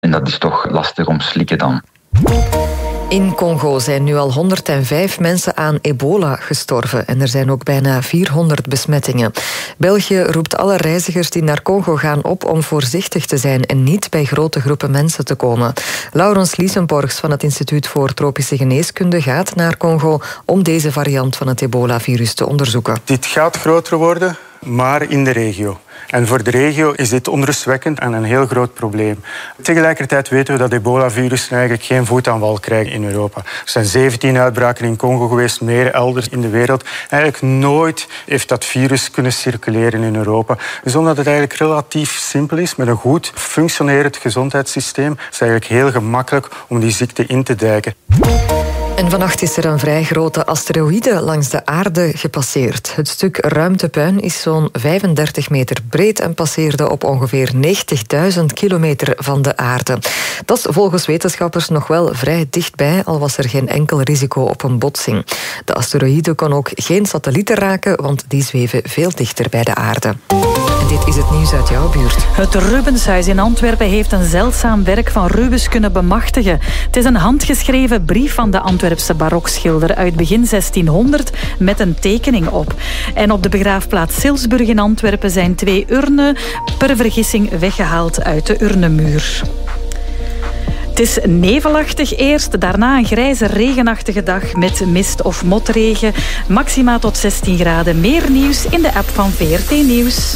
En dat is toch lastig om slikken dan. In Congo zijn nu al 105 mensen aan ebola gestorven en er zijn ook bijna 400 besmettingen. België roept alle reizigers die naar Congo gaan op om voorzichtig te zijn en niet bij grote groepen mensen te komen. Laurens Liesenborgs van het Instituut voor Tropische Geneeskunde gaat naar Congo om deze variant van het ebola-virus te onderzoeken. Dit gaat groter worden, maar in de regio. En voor de regio is dit onrustwekkend en een heel groot probleem. Tegelijkertijd weten we dat ebola-virus eigenlijk geen voet aan wal krijgt in Europa. Er zijn 17 uitbraken in Congo geweest, meer elders in de wereld. Eigenlijk nooit heeft dat virus kunnen circuleren in Europa. Dus omdat het eigenlijk relatief simpel is, met een goed functionerend gezondheidssysteem, is het eigenlijk heel gemakkelijk om die ziekte in te dijken. En vannacht is er een vrij grote asteroïde langs de aarde gepasseerd. Het stuk ruimtepuin is zo'n 35 meter breed en passeerde op ongeveer 90.000 kilometer van de aarde. Dat is volgens wetenschappers nog wel vrij dichtbij, al was er geen enkel risico op een botsing. De asteroïde kon ook geen satellieten raken, want die zweven veel dichter bij de aarde. En dit is het nieuws uit jouw buurt. Het Rubenshuis in Antwerpen heeft een zeldzaam werk van Rubens kunnen bemachtigen. Het is een handgeschreven brief van de Antwerpse barokschilder uit begin 1600 met een tekening op. En op de begraafplaats Silsburg in Antwerpen zijn 2 urnen per vergissing weggehaald uit de urnemuur. Het is nevelachtig eerst, daarna een grijze regenachtige dag met mist of motregen. Maxima tot 16 graden. Meer nieuws in de app van VRT Nieuws.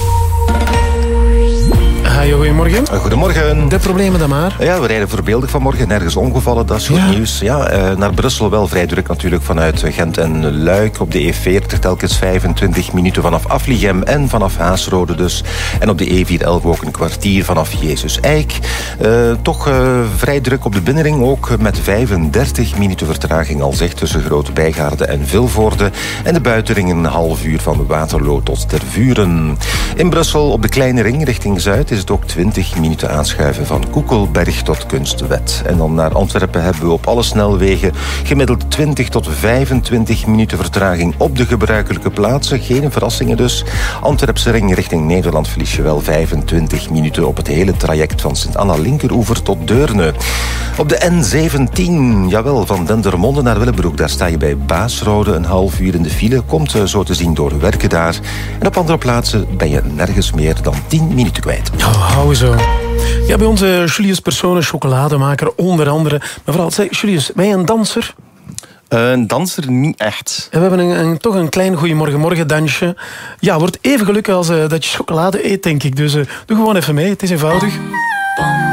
Goedemorgen. Goedemorgen. De problemen dan maar? Ja, we rijden voorbeeldig vanmorgen. Nergens ongevallen, dat is goed nieuws. Ja, naar Brussel wel vrij druk natuurlijk vanuit Gent en Luik. Op de E40 telkens 25 minuten vanaf Afligem en vanaf Haasrode dus. En op de E411 ook een kwartier vanaf Jezus Eik. Toch vrij druk op de binnenring ook met 35 minuten vertraging al zegt tussen Grote Bijgaarde en Vilvoorde. En de buitenring een half uur van Waterloo tot Tervuren. In Brussel op de kleine ring richting Zuid is het ook 20 minuten aanschuiven van Koekelberg tot Kunstwet. En dan naar Antwerpen hebben we op alle snelwegen gemiddeld 20 tot 25 minuten vertraging op de gebruikelijke plaatsen. Geen verrassingen dus. Antwerpse ring richting Nederland verlies je wel 25 minuten op het hele traject van Sint-Anna Linkeroever tot Deurne. Op de N17, jawel, van Dendermonde naar Willebroek, daar sta je bij Baasrode een half uur in de file. Komt zo te zien door werken daar. En op andere plaatsen ben je nergens meer dan 10 minuten kwijt. Hou zo. Ja, bij onze Julius Personen, chocolademaker onder andere. Maar vooral, zeg, Julius, ben je een danser? Een danser niet echt. En we hebben toch een klein goeiemorgen dansje. Ja, wordt even gelukkig als dat je chocolade eet, denk ik. Dus doe gewoon even mee, het is eenvoudig.